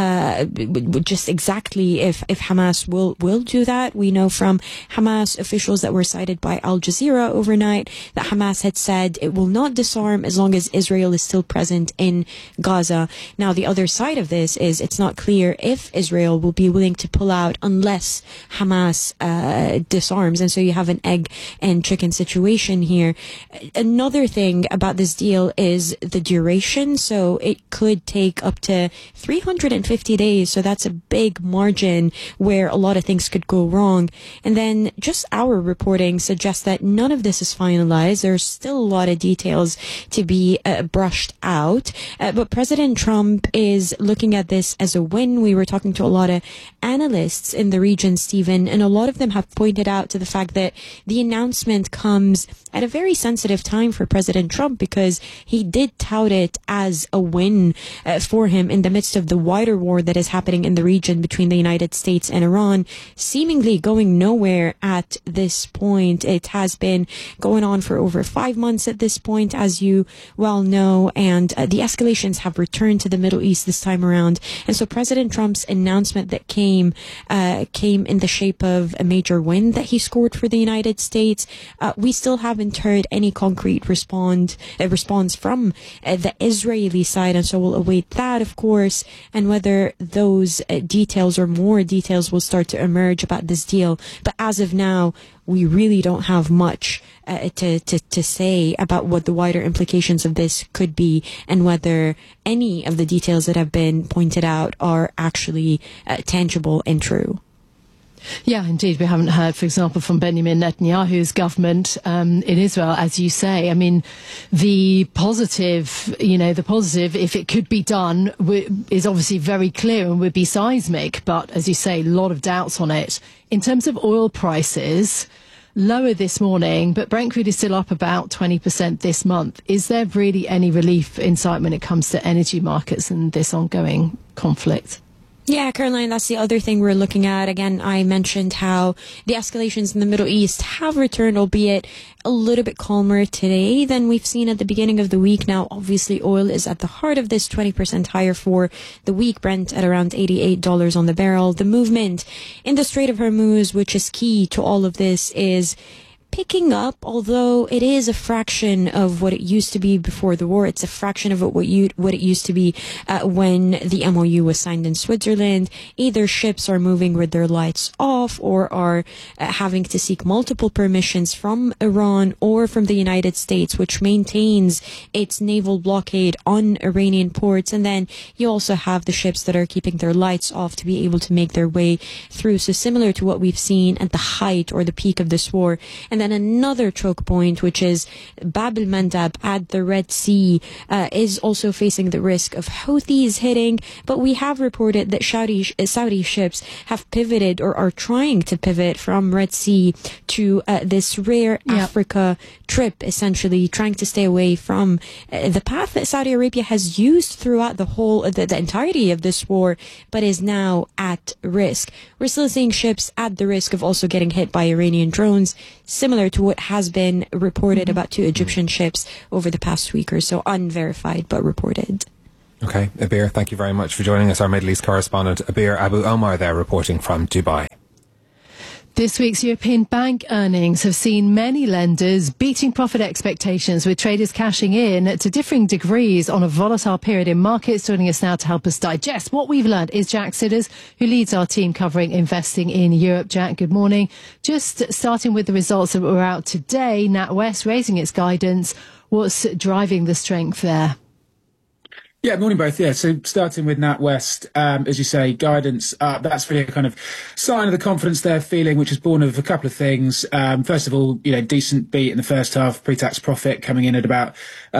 just exactly if Hamas will do that. We know from Hamas officials that were cited by Al Jazeera overnight that Hamas had said it will not disarm as long as Israel is still present in Gaza. Now, the other side of this is it's not clear if Israel will be willing to pull out unless Hamas disarms. And so you have an egg and chicken situation here. Another thing about this deal is the duration. So it could take up to 350 days. So that's a big margin where a lot of things could go wrong. And then just our reporting suggests that none of this is finalized. There's still a lot of details to be brushed out. But President Trump is looking at this as a win. We were talking to a lot of analysts in the region, Stephen, and a lot of them have pointed out to the fact that the announcement comes at a very sensitive time for President Trump because he did tout it as a win for him in the midst of the wider war that is happening in the region between the United States and Iran, seemingly going nowhere at this point. It has been going on for over 5 months at this point, as you well know, and the escalations have returned to the Middle East this time around. And so President Trump's announcement that came in the shape of a major win that he scored for the United States. We still haven't heard any concrete response from the Israeli side, and so we'll await that, of course, and whether those details or more details will start to emerge about this deal. But as of now, we really don't have much to say about what the wider implications of this could be and whether any of the details that have been pointed out are actually tangible and true. Yeah, indeed. We haven't heard, for example, from Benjamin Netanyahu's government in Israel, as you say. I mean, the positive, if it could be done, is obviously very clear and would be seismic. But as you say, a lot of doubts on it. In terms of oil prices, lower this morning, but Brent crude is still up about 20% this month. Is there really any relief in sight when it comes to energy markets and this ongoing conflict? Yeah, Caroline, that's the other thing we're looking at. Again, I mentioned how the escalations in the Middle East have returned, albeit a little bit calmer today than we've seen at the beginning of the week. Now, obviously, oil is at the heart of this, 20% higher for the week, Brent at around $88 on the barrel. The movement in the Strait of Hormuz, which is key to all of this, is picking up, although it is a fraction of what it used to be before the war. It's a fraction of what it used to be when the MOU was signed in Switzerland. Either ships are moving with their lights off or are having to seek multiple permissions from Iran or from the United States, which maintains its naval blockade on Iranian ports. And then you also have the ships that are keeping their lights off to be able to make their way through. So similar to what we've seen at the height or the peak of this war. And then another choke point, which is Bab el-Mandab at the Red Sea, is also facing the risk of Houthis hitting. But we have reported that Saudi ships have pivoted or are trying to pivot from Red Sea to this rare Africa trip, essentially trying to stay away from the path that Saudi Arabia has used throughout the entirety of this war, but is now at risk. We're still seeing ships at the risk of also getting hit by Iranian drones, similar to what has been reported about 2 Egyptian ships over the past week or so, unverified but reported. Okay, Abir, thank you very much for joining us. Our Middle East correspondent, Abir Abu Omar, there reporting from Dubai. This week's European bank earnings have seen many lenders beating profit expectations, with traders cashing in to differing degrees on a volatile period in markets. Joining us now to help us digest what we've learned is Jack Sidders, who leads our team covering investing in Europe. Jack, good morning. Just starting with the results that were out today, NatWest raising its guidance. What's driving the strength there? Yeah, morning both. Yeah, so starting with NatWest, as you say, guidance up. That's really a kind of sign of the confidence they're feeling, which is born of a couple of things. First of all, decent beat in the first half, pre-tax profit coming in at about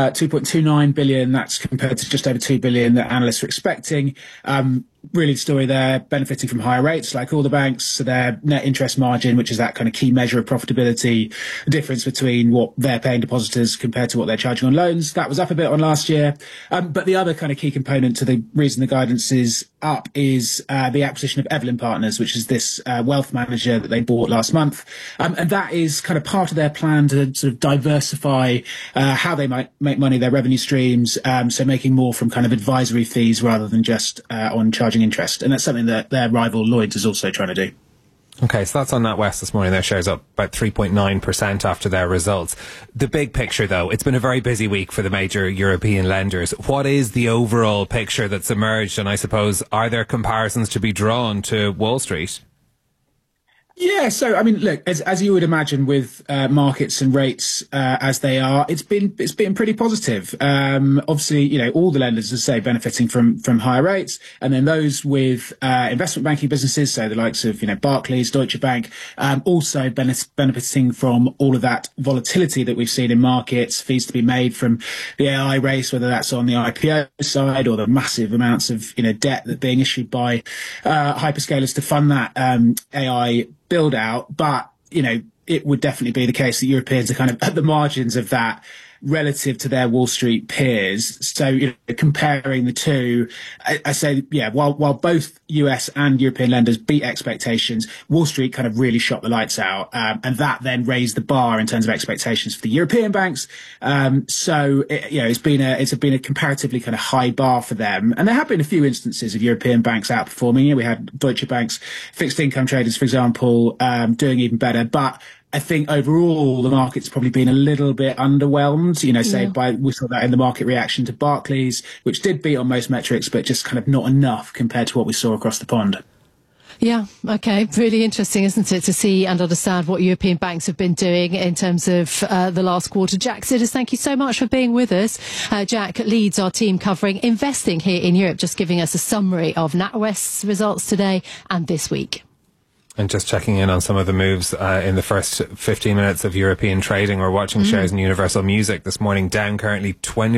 2.29 billion. That's compared to just over 2 billion that analysts were expecting. Really the story there, benefiting from higher rates like all the banks. So their net interest margin, which is that kind of key measure of profitability, the difference between what they're paying depositors compared to what they're charging on loans, that was up a bit on last year. But the other kind of key component to the reason the guidance is up is the acquisition of Evelyn Partners, which is this wealth manager that they bought last month. And that is kind of part of their plan to sort of diversify how they might make money, their revenue streams, so making more from kind of advisory fees rather than just on charging interest. And that's something that their rival Lloyds is also trying to do. Okay, so that's on NatWest this morning. Their shares up about 3.9% after their results. The big picture, though, it's been a very busy week for the major European lenders. What is the overall picture that's emerged? And I suppose, are there comparisons to be drawn to Wall Street? Yeah, so I mean, look, as you would imagine, with markets and rates as they are, it's been pretty positive. Obviously, all the lenders, as I say, benefiting from higher rates, and then those with investment banking businesses, so the likes of Barclays, Deutsche Bank, also benefiting from all of that volatility that we've seen in markets, fees to be made from the AI race, whether that's on the IPO side or the massive amounts of debt that being issued by hyperscalers to fund that AI build out. But it would definitely be the case that Europeans are kind of at the margins of that relative to their Wall Street peers. So comparing the two, I say, while both US and European lenders beat expectations, Wall Street kind of really shot the lights out, and that then raised the bar in terms of expectations for the European banks. So it's been a comparatively kind of high bar for them, and there have been a few instances of European banks outperforming. We had Deutsche Bank's fixed income traders, for example, doing even better, but I think overall the market's probably been a little bit underwhelmed, we saw that in the market reaction to Barclays, which did beat on most metrics, but just kind of not enough compared to what we saw across the pond. Yeah, okay. Really interesting, isn't it, to see and understand what European banks have been doing in terms of the last quarter. Jack Sidders, thank you so much for being with us. Jack leads our team covering investing here in Europe, just giving us a summary of NatWest's results today and this week. And just checking in on some of the moves in the first 15 minutes of European trading. We're watching shares in Universal Music this morning, down currently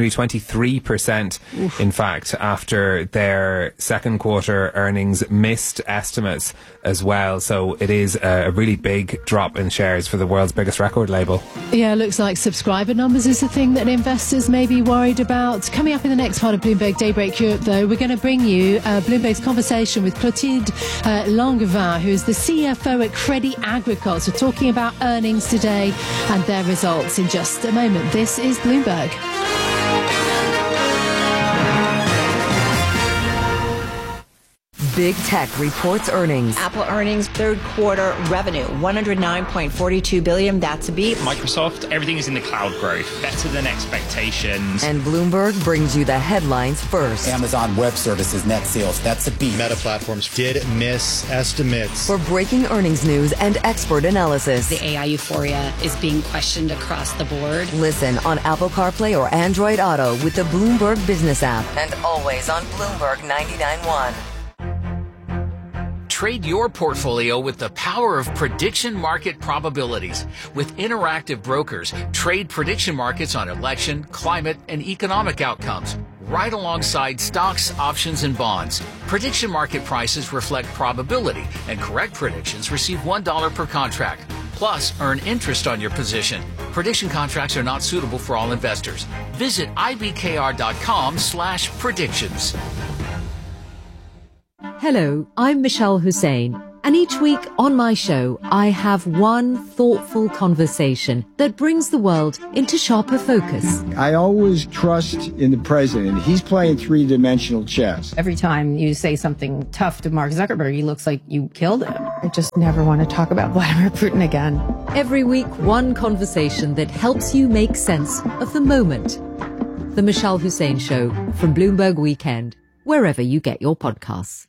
23%, in fact, after their second quarter earnings missed estimates as well. So it is a really big drop in shares for the world's biggest record label. Yeah, looks like subscriber numbers is the thing that investors may be worried about. Coming up in the next part of Bloomberg Daybreak Europe, though, we're going to bring you Bloomberg's conversation with Clotilde Langevin, who is the CFO at Crédit Agricole. So talking about earnings today and their results in just a moment. This is Bloomberg. Big Tech reports earnings. Apple earnings, third quarter revenue, $109.42 billion. That's a beat. Microsoft, everything is in the cloud growth, better than expectations. And Bloomberg brings you the headlines first. Amazon Web Services net sales, that's a beat. Meta Platforms did miss estimates. For breaking earnings news and expert analysis. The AI euphoria is being questioned across the board. Listen on Apple CarPlay or Android Auto with the Bloomberg Business app. And always on Bloomberg 99.1. Trade your portfolio with the power of prediction market probabilities. With Interactive Brokers, trade prediction markets on election, climate, and economic outcomes, right alongside stocks, options, and bonds. Prediction market prices reflect probability, and correct predictions receive $1 per contract. Plus, earn interest on your position. Prediction contracts are not suitable for all investors. Visit ibkr.com/predictions. Hello, I'm Michelle Hussein, and each week on my show, I have one thoughtful conversation that brings the world into sharper focus. I always trust in the president. He's playing three-dimensional chess. Every time you say something tough to Mark Zuckerberg, he looks like you killed him. I just never want to talk about Vladimir Putin again. Every week, one conversation that helps you make sense of the moment. The Michelle Hussein Show from Bloomberg Weekend, wherever you get your podcasts.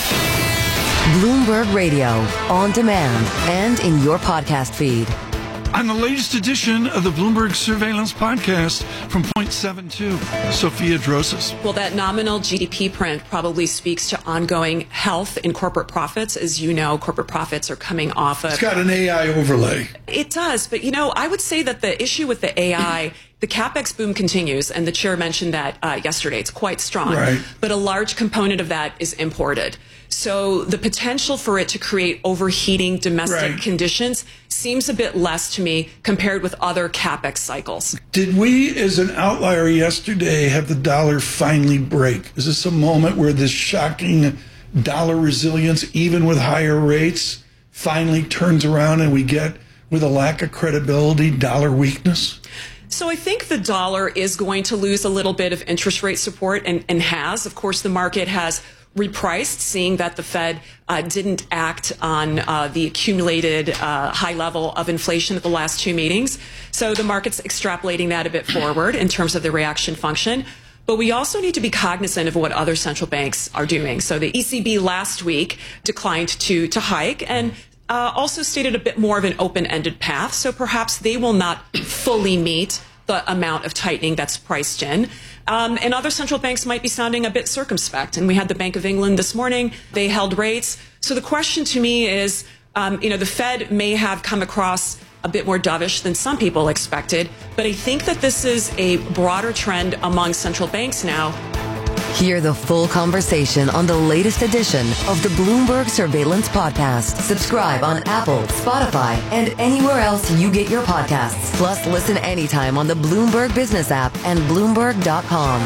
Bloomberg Radio, on demand and in your podcast feed. On the latest edition of the Bloomberg Surveillance Podcast from Point 72, Sophia Drosas. Well, that nominal GDP print probably speaks to ongoing health in corporate profits. As you know, corporate profits are coming off of... It's got an AI overlay. It does. But, you know, I would say that the issue with the AI... The CapEx boom continues, and the chair mentioned that yesterday. It's quite strong. Right. But a large component of that is imported. So the potential for it to create overheating domestic conditions seems a bit less to me compared with other CapEx cycles. Did we, as an outlier yesterday, have the dollar finally break? Is this a moment where this shocking dollar resilience, even with higher rates, finally turns around and we get, with a lack of credibility, dollar weakness? So I think the dollar is going to lose a little bit of interest rate support and has. Of course, the market has repriced, seeing that the Fed didn't act on the accumulated high level of inflation at the last two meetings. So the market's extrapolating that a bit forward in terms of the reaction function. But we also need to be cognizant of what other central banks are doing. So the ECB last week declined to hike and also stated a bit more of an open-ended path. So perhaps they will not fully meet the amount of tightening that's priced in. And other central banks might be sounding a bit circumspect. And we had the Bank of England this morning. They held rates. So the question to me is, the Fed may have come across a bit more dovish than some people expected. But I think that this is a broader trend among central banks now. Hear the full conversation on the latest edition of the Bloomberg Surveillance Podcast. Subscribe on Apple, Spotify, and anywhere else you get your podcasts. Plus, listen anytime on the Bloomberg Business app and Bloomberg.com.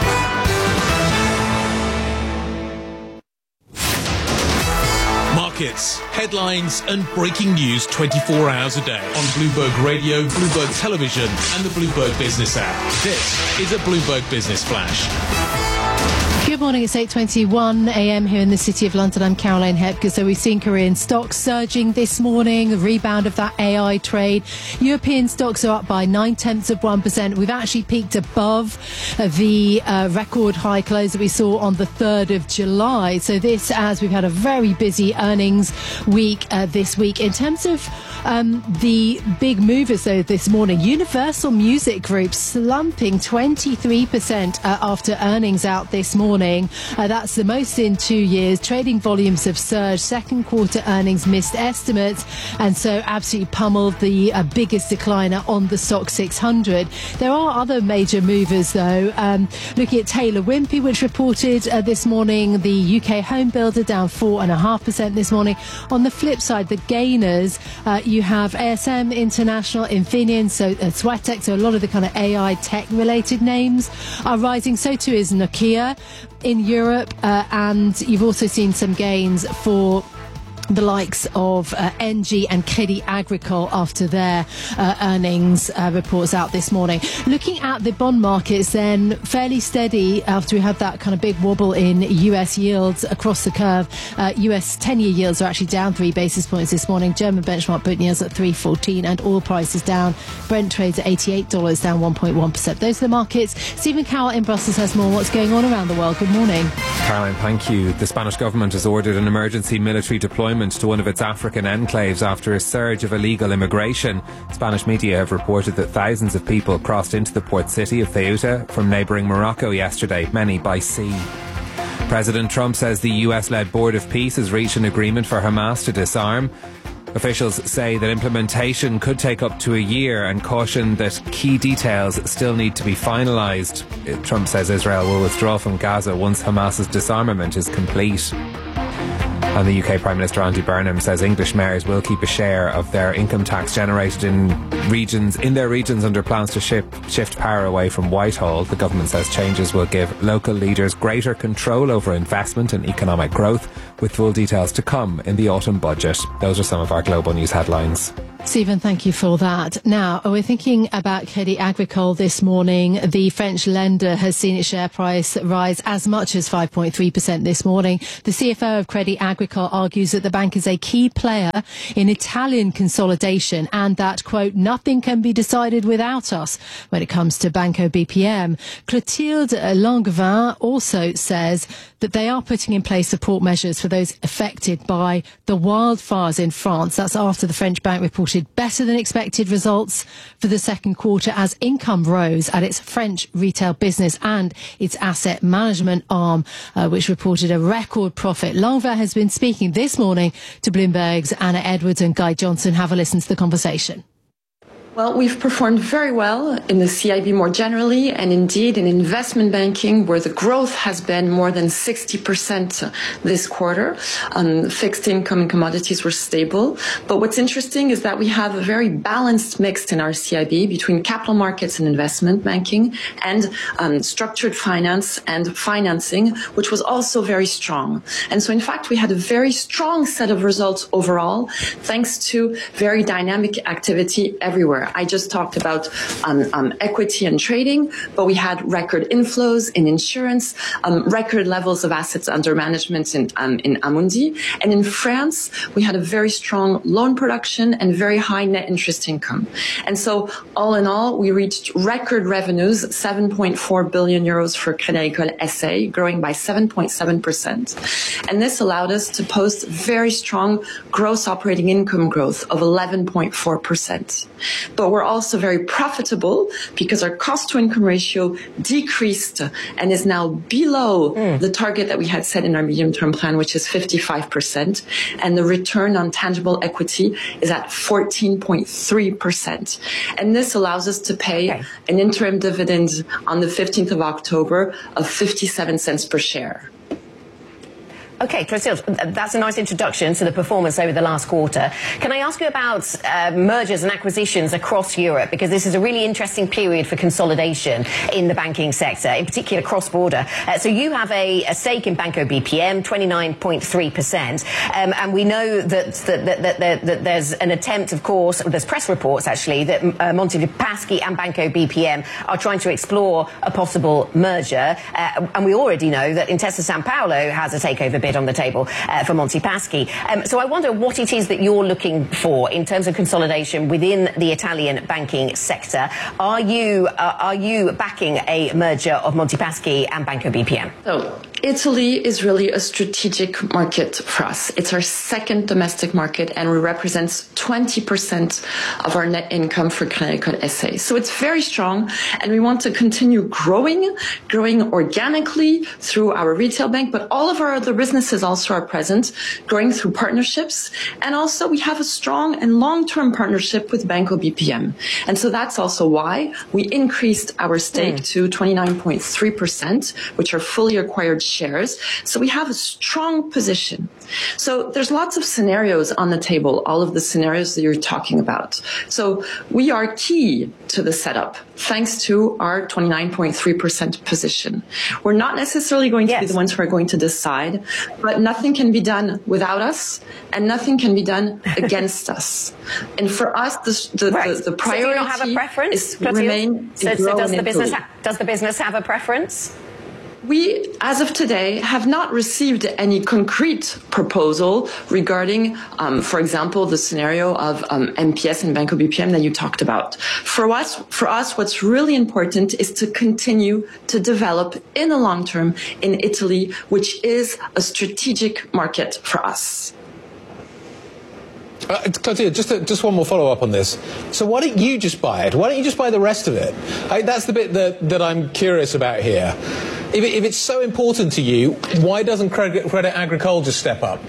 Markets, headlines, and breaking news 24 hours a day on Bloomberg Radio, Bloomberg Television, and the Bloomberg Business app. This is a Bloomberg Business Flash. Good morning, it's 8:21 a.m. here in the City of London. I'm Caroline Hepker. So we've seen Korean stocks surging this morning, a rebound of that AI trade. European stocks are up by 0.9%. We've actually peaked above the record high close that we saw on the 3rd of July. So this, as we've had a very busy earnings week this week. In terms of the big movers, though, this morning, Universal Music Group slumping 23% after earnings out this morning. That's the most in 2 years. Trading volumes have surged. Second quarter earnings missed estimates, and so absolutely pummeled, the biggest decliner on the SOX 600. There are other major movers, though. Looking at Taylor Wimpey, which reported this morning, the UK home builder down 4.5% this morning. On the flip side, the gainers, you have ASM International, Infineon, so Swatek, so a lot of the kind of AI tech-related names are rising. So too is Nokia in Europe, and you've also seen some gains for the likes of Engie and Crédit Agricole after their earnings reports out this morning. Looking at the bond markets then, fairly steady after we had that kind of big wobble in US yields across the curve. US 10-year yields are actually down 3 basis points this morning. German benchmark Bund yields at 3.14 and oil prices down. Brent trades at $88, down 1.1%. Those are the markets. Stephen Cowell in Brussels has more. What's going on around the world? Good morning. Caroline, thank you. The Spanish government has ordered an emergency military deployment to one of its African enclaves after a surge of illegal immigration. Spanish media have reported that thousands of people crossed into the port city of Ceuta from neighbouring Morocco yesterday, many by sea. President Trump says the US-led Board of Peace has reached an agreement for Hamas to disarm. Officials say that implementation could take up to a year and caution that key details still need to be finalised. Trump says Israel will withdraw from Gaza once Hamas's disarmament is complete. And the UK Prime Minister Andy Burnham says English mayors will keep a share of their income tax generated in their regions under plans to shift power away from Whitehall. The government says changes will give local leaders greater control over investment and economic growth, with full details to come in the autumn budget. Those are some of our global news headlines. Stephen, thank you for that. Now, we're thinking about Crédit Agricole this morning. The French lender has seen its share price rise as much as 5.3% this morning. The CFO of Crédit Agricole argues that the bank is a key player in Italian consolidation and that, quote, nothing can be decided without us when it comes to Banco BPM. Clotilde Langevin also says that they are putting in place support measures for those affected by the wildfires in France. That's after the French bank reported better than expected results for the second quarter as income rose at its French retail business and its asset management arm, which reported a record profit. Langevin has been speaking this morning to Bloomberg's Anna Edwards and Guy Johnson. Have a listen to the conversation. Well, we've performed very well in the CIB more generally, and indeed in investment banking, where the growth has been more than 60% this quarter. Fixed income and commodities were stable. But what's interesting is that we have a very balanced mix in our CIB between capital markets and investment banking and structured finance and financing, which was also very strong. And so, in fact, we had a very strong set of results overall, thanks to very dynamic activity everywhere. I just talked about equity and trading, but we had record inflows in insurance, record levels of assets under management in Amundi. And in France, we had a very strong loan production and very high net interest income. And so all in all, we reached record revenues, 7.4 billion euros for Crédit Agricole SA, growing by 7.7%. And this allowed us to post very strong gross operating income growth of 11.4%. But we're also very profitable because our cost-to-income ratio decreased and is now below the target that we had set in our medium-term plan, which is 55%. And the return on tangible equity is at 14.3%. And this allows us to pay an interim dividend on the 15th of October of 57 cents per share. Okay, Clotilde, that's a nice introduction to the performance over the last quarter. Can I ask you about mergers and acquisitions across Europe? Because this is a really interesting period for consolidation in the banking sector, in particular cross-border. So you have a stake in Banco BPM, 29.3%. And we know that there's an attempt, of course, there's press reports actually, that Monte Paschi and Banco BPM are trying to explore a possible merger. And we already know that Intesa Sanpaolo has a takeover bid on the table for Monte Paschi. So I wonder what it is that you're looking for in terms of consolidation within the Italian banking sector. Are you backing a merger of Monte Paschi and Banco BPM? So Italy is really a strategic market for us. It's our second domestic market and it represents 20% of our net income for Crédit Agricole SA. So it's very strong and we want to continue growing organically through our retail bank, but all of our other businesses also are present, growing through partnerships. And also we have a strong and long-term partnership with Banco BPM. And so that's also why we increased our stake to 29.3%, which are fully acquired shares. So we have a strong position. So there's lots of scenarios on the table, all of the scenarios that you're talking about. So we are key to the setup, thanks to our 29.3% position. We're not necessarily going to be the ones who are going to decide, but nothing can be done without us, and nothing can be done against us. And for us, the priority so do you not have a preference, is to remain so does the business have a preference? We, as of today, have not received any concrete proposal regarding, for example, the scenario of MPS and Banco BPM that you talked about. For us, what's really important is to continue to develop in the long term in Italy, which is a strategic market for us. Clotilde, just one more follow-up on this. So why don't you just buy it? Why don't you just buy the rest of it? That's the bit that I'm curious about here. If it's so important to you, why doesn't Crédit Agricole just step up?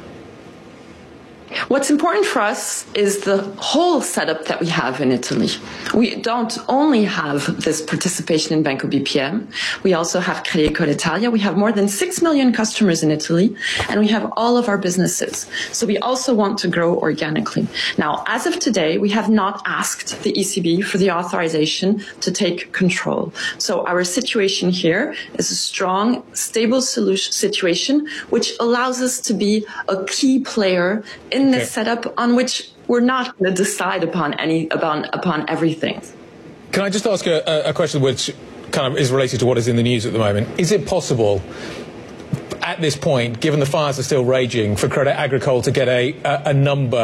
What's important for us is the whole setup that we have in Italy. We don't only have this participation in Banco BPM. We also have Crédit Agricole Italia. We have more than 6 million customers in Italy, and we have all of our businesses. So we also want to grow organically. Now, as of today, we have not asked the ECB for the authorization to take control. So our situation here is a strong, stable situation, which allows us to be a key player in this setup on which we're not going to decide upon everything. Can I just ask a question which kind of is related to what is in the news at the moment? Is it possible, at this point, given the fires are still raging, for Crédit Agricole to get a number